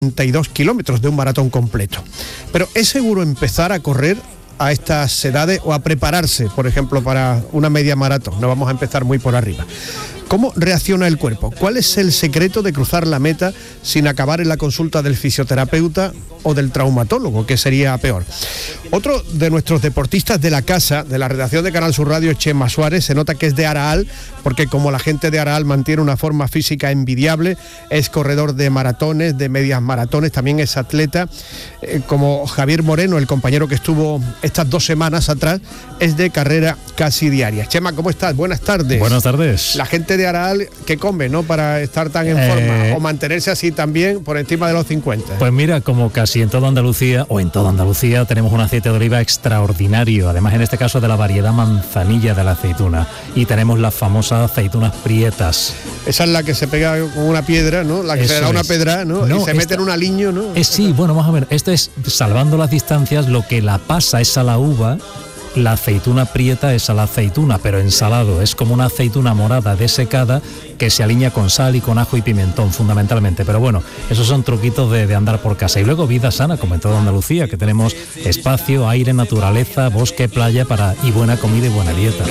42 kilómetros de un maratón completo. Pero ¿es seguro empezar a correr a estas edades o a prepararse, por ejemplo, para una media maratón? No vamos a empezar muy por arriba. ¿Cómo reacciona el cuerpo? ¿Cuál es el secreto de cruzar la meta sin acabar en la consulta del fisioterapeuta o del traumatólogo, que sería peor? Otro de nuestros deportistas de la casa, de la redacción de Canal Sur Radio, Chema Suárez, se nota que es de Araal, porque como la gente de Araal mantiene una forma física envidiable, es corredor de maratones, de medias maratones, también es atleta, como Javier Moreno, el compañero que estuvo estas 2 semanas atrás, es de carrera casi diaria. Chema, ¿cómo estás? Buenas tardes. Buenas tardes. La gente de Araal, ¿qué come, no? Para estar tan en forma o mantenerse así también por encima de los 50. Pues mira, como casi en toda Andalucía, tenemos un aceite de oliva extraordinario, además en este caso de la variedad manzanilla de la aceituna, y tenemos las famosas aceitunas prietas. Esa es la que se pega con una piedra, ¿no? La que se da una pedra, ¿no? Y se mete en un aliño, ¿no? Sí, bueno, más o menos. Esto es, salvando las distancias, lo que la pasa es a la uva. La aceituna prieta es a la aceituna, pero ensalado. Es como una aceituna morada desecada que se alinea con sal y con ajo y pimentón, fundamentalmente. Pero bueno, esos son truquitos de andar por casa. Y luego vida sana, como en toda Andalucía, que tenemos espacio, aire, naturaleza, bosque, playa y buena comida y buena dieta.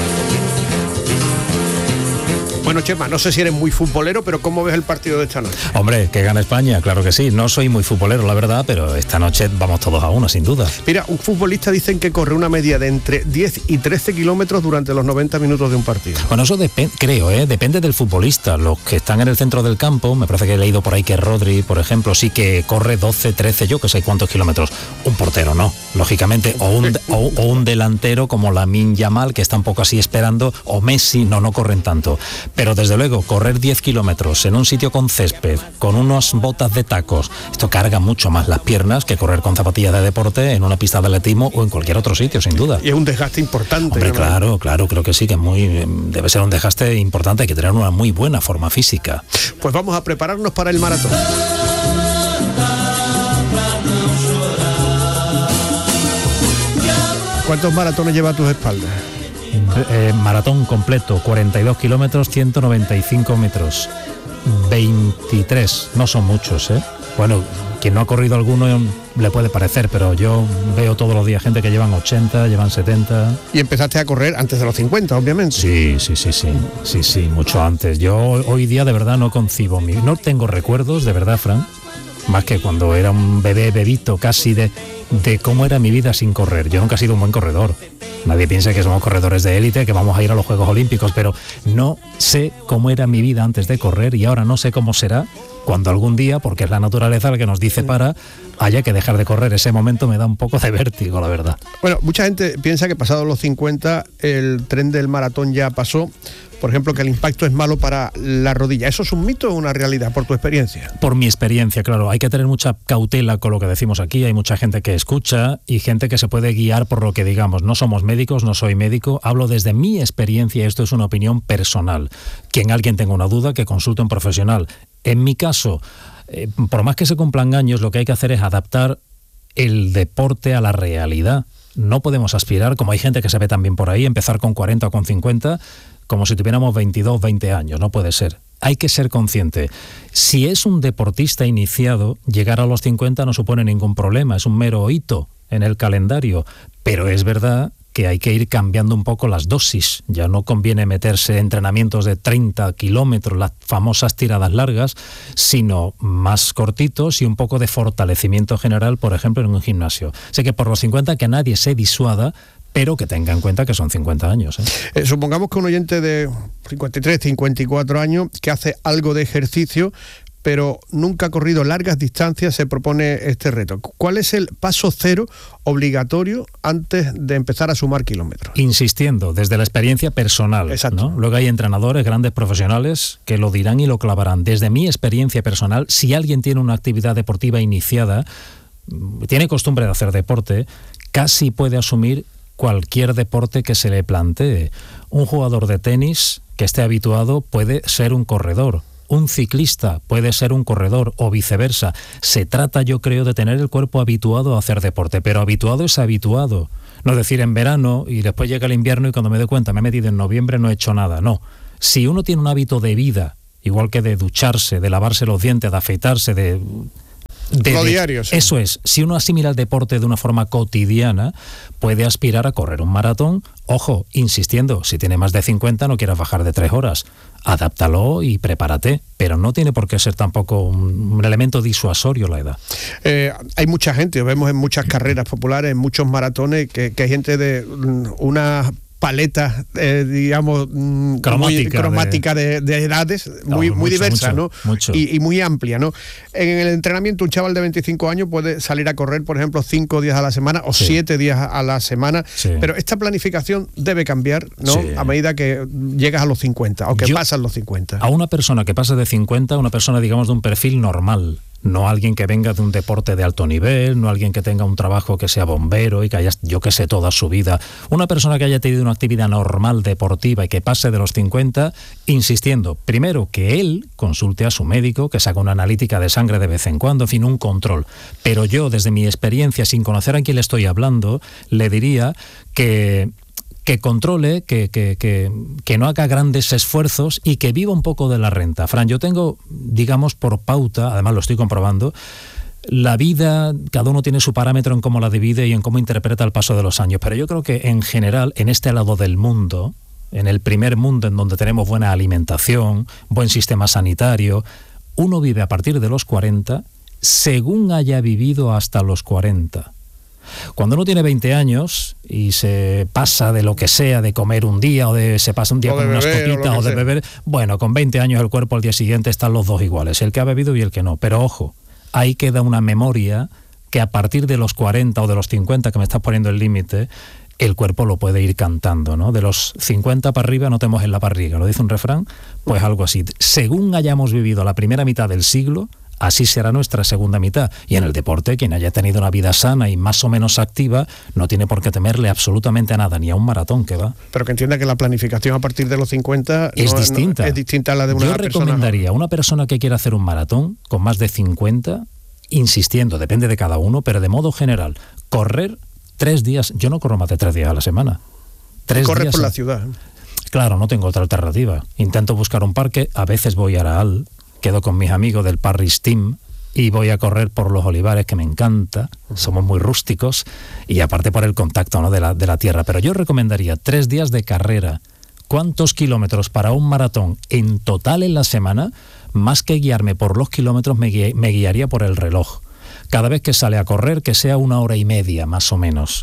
Bueno, Chema, no sé si eres muy futbolero, pero ¿cómo ves el partido de esta noche? Hombre, que gana España, claro que sí. No soy muy futbolero, la verdad, pero esta noche vamos todos a una, sin duda. Mira, un futbolista dicen que corre una media de entre 10 y 13 kilómetros durante los 90 minutos de un partido. Bueno, eso depende del futbolista. Los que están en el centro del campo, me parece que he leído por ahí que Rodri, por ejemplo, sí que corre 12, 13, yo que sé cuántos kilómetros. Un portero no, lógicamente, o un delantero como Lamine Yamal, que está un poco así esperando, o Messi, no corren tanto. Pero desde luego, correr 10 kilómetros en un sitio con césped, con unas botas de tacos, esto carga mucho más las piernas que correr con zapatillas de deporte en una pista de atletismo o en cualquier otro sitio, sin duda. Y es un desgaste importante. Hombre, claro, creo que sí, que debe ser un desgaste importante, hay que tener una muy buena forma física. Pues vamos a prepararnos para el maratón. ¿Cuántos maratones lleva a tus espaldas? Maratón completo, 42 kilómetros, 195 metros, 23, no son muchos, ¿eh? Bueno, quien no ha corrido alguno le puede parecer, pero yo veo todos los días gente que llevan 80, llevan 70. ¿Y empezaste a correr antes de los 50, obviamente? Sí, mucho antes. Yo hoy día de verdad no concibo, no tengo recuerdos, de verdad, Fran, más que cuando era un bebito casi de cómo era mi vida sin correr. Yo nunca he sido un buen corredor. Nadie piensa que somos corredores de élite, que vamos a ir a los Juegos Olímpicos, pero no sé cómo era mi vida antes de correr y ahora no sé cómo será cuando algún día, porque es la naturaleza la que nos dice haya que dejar de correr. Ese momento me da un poco de vértigo, la verdad. Bueno, mucha gente piensa que pasados los 50 el tren del maratón ya pasó. Por ejemplo, que el impacto es malo para la rodilla. ¿Eso es un mito o una realidad, por tu experiencia? Por mi experiencia, claro. Hay que tener mucha cautela con lo que decimos aquí. Hay mucha gente que escucha y gente que se puede guiar por lo que digamos. No somos médicos, no soy médico. Hablo desde mi experiencia. Esto es una opinión personal. Quien alguien tenga una duda, que consulte a un profesional. En mi caso, por más que se cumplan años, lo que hay que hacer es adaptar el deporte a la realidad. No podemos aspirar, como hay gente que se ve también por ahí, empezar con 40 o con 50... como si tuviéramos 22, 20 años, no puede ser. Hay que ser consciente. Si es un deportista iniciado, llegar a los 50 no supone ningún problema, es un mero hito en el calendario, pero es verdad que hay que ir cambiando un poco las dosis. Ya no conviene meterse entrenamientos de 30 kilómetros, las famosas tiradas largas, sino más cortitos y un poco de fortalecimiento general, por ejemplo, en un gimnasio. Sé que por los 50 que nadie se disuada, pero que tenga en cuenta que son 50 años. Supongamos que un oyente de 53, 54 años que hace algo de ejercicio, pero nunca ha corrido largas distancias, se propone este reto. ¿Cuál es el paso cero obligatorio antes de empezar a sumar kilómetros? Insistiendo, desde la experiencia personal. Exacto. ¿No? Luego hay entrenadores, grandes profesionales, que lo dirán y lo clavarán. Desde mi experiencia personal, si alguien tiene una actividad deportiva iniciada, tiene costumbre de hacer deporte, casi puede asumir cualquier deporte que se le plantee. Un jugador de tenis que esté habituado puede ser un corredor. Un ciclista puede ser un corredor o viceversa. Se trata, yo creo, de tener el cuerpo habituado a hacer deporte, pero habituado es habituado. No decir en verano y después llega el invierno y cuando me doy cuenta me he metido en noviembre no he hecho nada. No. Si uno tiene un hábito de vida, igual que de ducharse, de lavarse los dientes, de afeitarse, de Lo diario, sí. Eso es, si uno asimila el deporte de una forma cotidiana, puede aspirar a correr un maratón. Ojo, insistiendo, si tiene más de 50 no quieras bajar de 3 horas. Adáptalo y prepárate, pero no tiene por qué ser tampoco un elemento disuasorio la edad. Hay mucha gente, lo vemos en muchas carreras populares, en muchos maratones, que hay gente de una paleta, digamos, cromática de edades, muy diversa, ¿no? Y muy amplia, ¿no? En el entrenamiento, un chaval de 25 años puede salir a correr, por ejemplo, 5 días a la semana o 7 días a la semana, pero esta planificación debe cambiar, ¿no? A medida que llegas a los 50 o que pasan los 50. A una persona que pasa de 50, una persona, digamos, de un perfil normal, no alguien que venga de un deporte de alto nivel, no alguien que tenga un trabajo que sea bombero y que haya, yo que sé, toda su vida. Una persona que haya tenido una actividad normal deportiva y que pase de los 50, insistiendo, primero, que él consulte a su médico, que se haga una analítica de sangre de vez en cuando, en fin, un control. Pero yo, desde mi experiencia, sin conocer a quién le estoy hablando, le diría que controle, que no haga grandes esfuerzos y que viva un poco de la renta. Fran, yo tengo, digamos, por pauta, además lo estoy comprobando, la vida, cada uno tiene su parámetro en cómo la divide y en cómo interpreta el paso de los años, pero yo creo que en general, en este lado del mundo, en el primer mundo en donde tenemos buena alimentación, buen sistema sanitario, uno vive a partir de los 40 según haya vivido hasta los 40. Cuando uno tiene 20 años y se pasa de lo que sea, de comer un día o se pasa un día con unas copitas o de beber, bueno, con 20 años el cuerpo al día siguiente están los dos iguales, el que ha bebido y el que no. Pero ojo, ahí queda una memoria que a partir de los 40 o de los 50, que me estás poniendo el límite, el cuerpo lo puede ir cantando, ¿no? De los 50 para arriba no te mojes la barriga, ¿lo dice un refrán? Pues algo así. Según hayamos vivido la primera mitad del siglo, así será nuestra segunda mitad. Y en el deporte, quien haya tenido una vida sana y más o menos activa, no tiene por qué temerle absolutamente a nada, ni a un maratón que va. Pero que entienda que la planificación a partir de los 50 es distinta. Es distinta a la de una persona. Yo recomendaría a una persona que quiera hacer un maratón con más de 50, insistiendo, depende de cada uno, pero de modo general, correr 3 días. Yo no corro más de 3 días a la semana. 3 días. Corres por la ciudad. Claro, no tengo otra alternativa. Intento buscar un parque, a veces voy a Araal, quedo con mis amigos del Parris Team y voy a correr por los olivares, que me encanta, somos muy rústicos, y aparte por el contacto, ¿no?, de la tierra. Pero yo recomendaría 3 días de carrera. ¿Cuántos kilómetros para un maratón en total en la semana? Más que guiarme por los kilómetros, me guiaría por el reloj. Cada vez que sale a correr, que sea 1 hora y media, más o menos.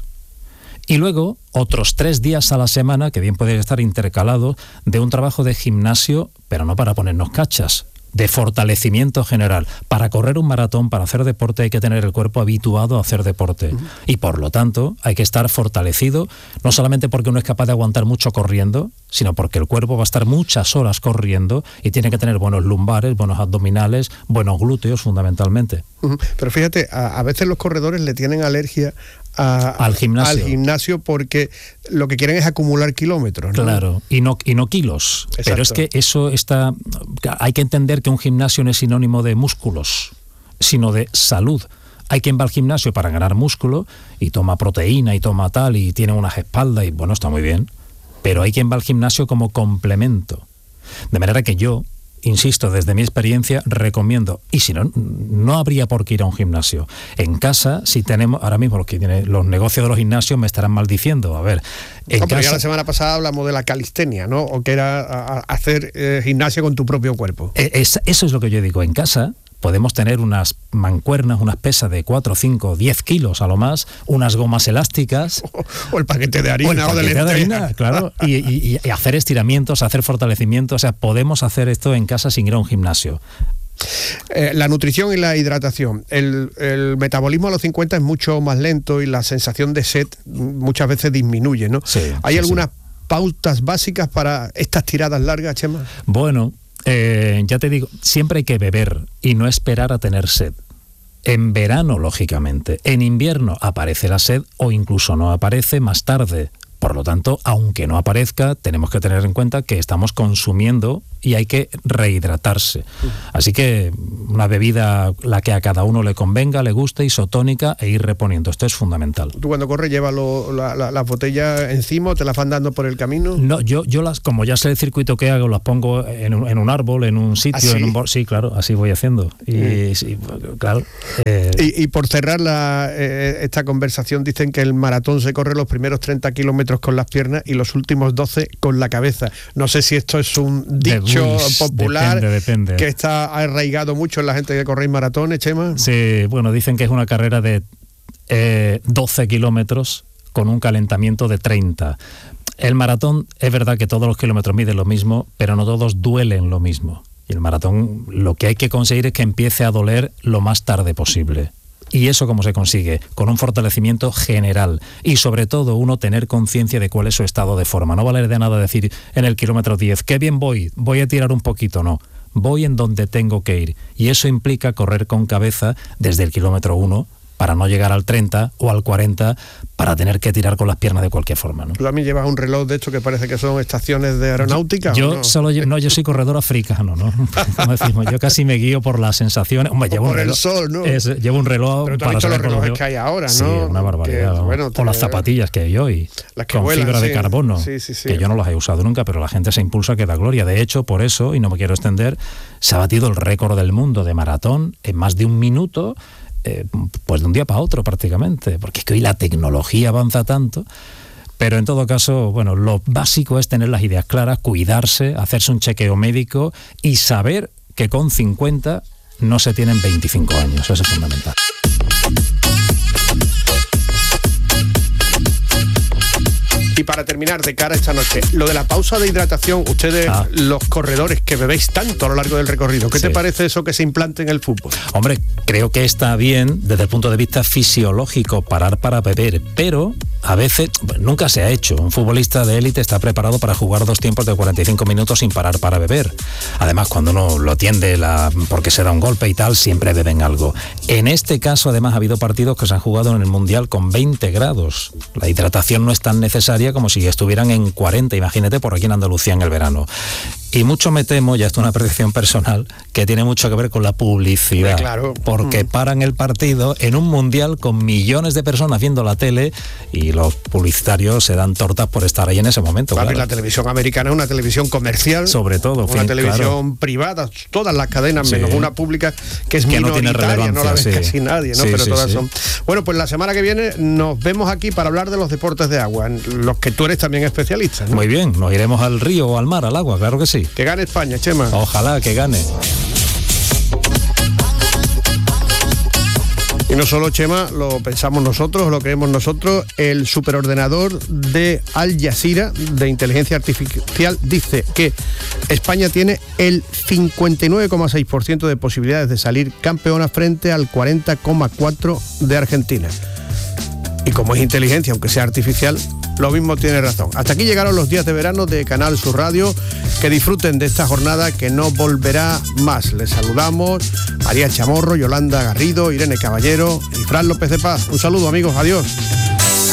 Y luego, otros 3 días a la semana, que bien pueden estar intercalados, de un trabajo de gimnasio, pero no para ponernos cachas, de fortalecimiento general. Para correr un maratón, para hacer deporte, hay que tener el cuerpo habituado a hacer deporte. Y por lo tanto, hay que estar fortalecido, no solamente porque uno es capaz de aguantar mucho corriendo, sino porque el cuerpo va a estar muchas horas corriendo y tiene que tener buenos lumbares, buenos abdominales, buenos glúteos, fundamentalmente. Pero fíjate, a veces los corredores le tienen alergia al gimnasio porque lo que quieren es acumular kilómetros, ¿no? Claro, y no kilos. Exacto. Pero es que eso está... Hay que entender que un gimnasio no es sinónimo de músculos, sino de salud. Hay quien va al gimnasio para ganar músculo y toma proteína y toma tal y tiene unas espaldas y bueno, está muy bien. Pero hay quien va al gimnasio como complemento. De manera que yo, insisto, desde mi experiencia, recomiendo, y si no, no habría por qué ir a un gimnasio. En casa, si tenemos, ahora mismo los negocios de los gimnasios me estarán maldiciendo, a ver, en casa... Ya la semana pasada hablamos de la calistenia, ¿no? O que era hacer gimnasia con tu propio cuerpo. Eso es lo que yo digo, en casa podemos tener unas mancuernas, unas pesas de 4, 5, 10 kilos a lo más, unas gomas elásticas. O el paquete de harina o de lentejas. Claro, y hacer estiramientos, hacer fortalecimiento. O sea, podemos hacer esto en casa sin ir a un gimnasio. La nutrición y la hidratación. El metabolismo a los 50 es mucho más lento y la sensación de sed muchas veces disminuye, ¿no? Sí, ¿Hay algunas pautas básicas para estas tiradas largas, Chema? Bueno... ya te digo, siempre hay que beber y no esperar a tener sed. En verano, lógicamente. En invierno aparece la sed o incluso no aparece más tarde. Por lo tanto, aunque no aparezca, tenemos que tener en cuenta que estamos consumiendo y hay que rehidratarse. Así que una bebida, la que a cada uno le convenga, le guste, isotónica, e ir reponiendo. Esto es fundamental. ¿Tú cuando corres llevas las botellas encima o te las van dando por el camino? No, yo como ya sé el circuito que hago, las pongo en un árbol, en un sitio, ¿Ah, sí? Sí, claro, así voy haciendo. Y sí, claro. Y por cerrar esta conversación, dicen que el maratón se corre los primeros 30 kilómetros con las piernas y los últimos 12 con la cabeza. No sé si esto es un dicho popular depende. Que está arraigado mucho en la gente que corre maratones, Chema. Sí, bueno, dicen que es una carrera de 12 kilómetros con un calentamiento de 30. El maratón, es verdad que todos los kilómetros miden lo mismo, pero no todos duelen lo mismo. Y el maratón, lo que hay que conseguir es que empiece a doler lo más tarde posible. ¿Y eso cómo se consigue? Con un fortalecimiento general y sobre todo uno tener conciencia de cuál es su estado de forma. No vale de nada decir en el kilómetro 10, qué bien voy a tirar un poquito, no. Voy en donde tengo que ir y eso implica correr con cabeza desde el kilómetro 1 para no llegar al 30 o al 40 para tener que tirar con las piernas de cualquier forma, ¿no? ¿Tú también llevas un reloj de hecho que parece que son estaciones de aeronáutica? Yo no? Yo soy corredor africano, ¿no? Como decimos, yo casi me guío por las sensaciones. Hombre, llevo un reloj, el sol, ¿no? Llevo un reloj. Pero tú has visto los relojes que hay ahora, ¿no? Sí, una barbaridad. O las zapatillas que hay hoy, las que con vuelan, fibra de sí. carbono, Sí. que yo no las he usado nunca, pero la gente se impulsa que da gloria. De hecho, por eso, y no me quiero extender, se ha batido el récord del mundo de maratón en más de un minuto, pues de un día para otro prácticamente, porque es que hoy la tecnología avanza tanto. Pero en todo caso, bueno, lo básico es tener las ideas claras, cuidarse, hacerse un chequeo médico y saber que con 50 no se tienen 25 años. Eso es fundamental. Y para terminar, de cara a esta noche, lo de la pausa de hidratación, ustedes, los corredores que bebéis tanto a lo largo del recorrido, ¿qué te parece eso que se implante en el fútbol? Hombre, creo que está bien desde el punto de vista fisiológico parar para beber, pero a veces nunca se ha hecho. Un futbolista de élite está preparado para jugar 2 tiempos de 45 minutos sin parar para beber. Además, cuando uno lo atiende porque se da un golpe y tal, siempre beben algo. En este caso, además, ha habido partidos que se han jugado en el Mundial con 20 grados. La hidratación no es tan necesaria como si estuvieran en 40, imagínate, por aquí en Andalucía en el verano. Y mucho me temo, ya esto es una percepción personal, que tiene mucho que ver con la publicidad. Claro. Porque paran el partido en un mundial con millones de personas viendo la tele y los publicitarios se dan tortas por estar ahí en ese momento. Claro. Claro. La televisión americana es una televisión comercial. Sobre todo. Una televisión privada, todas las cadenas, menos una pública que es minoritaria, no tiene relevancia, no la ve casi nadie, ¿no? Pero todas son. Bueno, pues la semana que viene nos vemos aquí para hablar de los deportes de agua, en los que tú eres también especialista, ¿no? Muy bien, nos iremos al río o al mar, al agua, claro que sí. Que gane España, Chema. Ojalá que gane. Y no solo, Chema, lo pensamos nosotros, lo creemos nosotros, el superordenador de Al Jazeera de inteligencia artificial dice que España tiene el 59,6% de posibilidades de salir campeona frente al 40,4% de Argentina. Y como es inteligencia, aunque sea artificial, lo mismo tiene razón. Hasta aquí llegaron los días de verano de Canal Sur Radio. Que disfruten de esta jornada que no volverá más. Les saludamos María Chamorro, Yolanda Garrido, Irene Caballero y Fran López de Paz. Un saludo, amigos. Adiós.